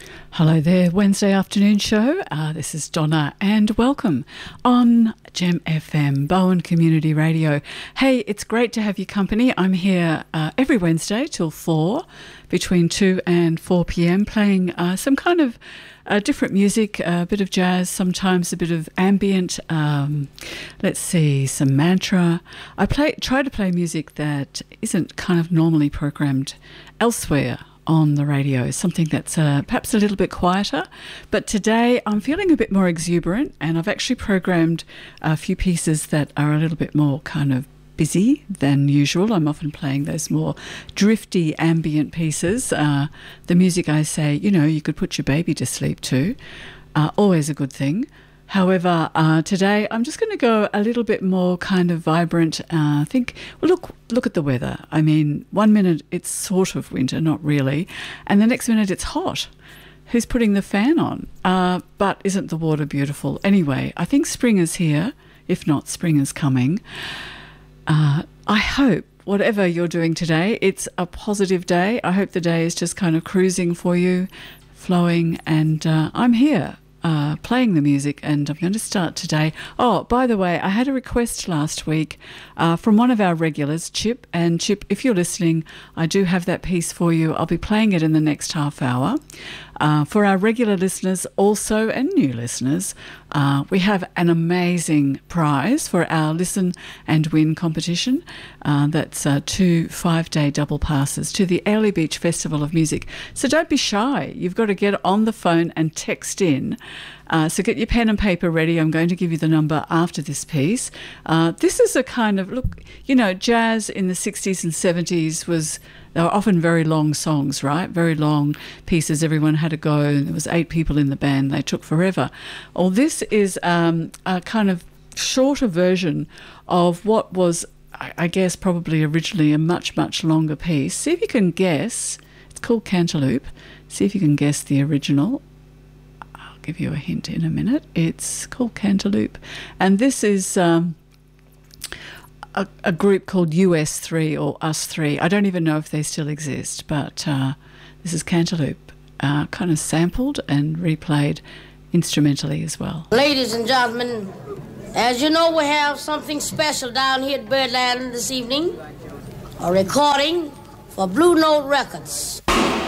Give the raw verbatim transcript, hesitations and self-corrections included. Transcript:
Hello there, Wednesday afternoon show. Uh, this is Donna and welcome on Gem F M, Bowen Community Radio. Hey, it's great to have your company. I'm here uh, every Wednesday till four, between two and four p.m, playing uh, some kind of uh, different music, a bit of jazz, sometimes a bit of ambient, um, let's see, some mantra. I play, try to play music that isn't kind of normally programmed elsewhere on the radio, something that's uh, perhaps a little bit quieter. But today I'm feeling a bit more exuberant, and I've actually programmed a few pieces that are a little bit more kind of busy than usual. I'm often playing those more drifty ambient pieces. Uh, the music I say, you know, you could put your baby to sleep to. Uh, always a good thing. However, uh, today I'm just going to go a little bit more kind of vibrant. I uh, think, well, look, look at the weather. I mean, one minute it's sort of winter, not really, and the next minute it's hot. Who's putting the fan on? Uh, but isn't the water beautiful? Anyway, I think spring is here. If not, spring is coming. Uh, I hope whatever you're doing today, it's a positive day. I hope the day is just kind of cruising for you, flowing, and uh, I'm here. Uh, playing the music, and I'm going to start today. Oh, by the way, I had a request last week uh, from one of our regulars, Chip. And Chip, if you're listening, I do have that piece for you. I'll be playing it in the next half hour. Uh, for our regular listeners also, and new listeners, uh, we have an amazing prize for our Listen and Win competition. Uh, that's uh, two five-day double passes to the Airlie Beach Festival of Music. So don't be shy. You've got to get on the phone and text in. Uh, so get your pen and paper ready. I'm going to give you the number after this piece. Uh, this is a kind of, look, you know, jazz in the sixties and seventies was, they were often very long songs, right? Very long pieces. Everyone had a go. And there was eight people in the band. They took forever. Well, this is um, a kind of shorter version of what was, I, I guess, probably originally a much, much longer piece. See if you can guess. It's called Cantaloupe. See if you can guess the original. Give you a hint in a minute. It's called Cantaloupe, and this is um, a, a group called U S three or Us three. I don't even know if they still exist, but uh, this is Cantaloupe, uh, kind of sampled and replayed instrumentally as well. Ladies and gentlemen, as you know, we have something special down here at Birdland this evening, a recording for Blue Note Records.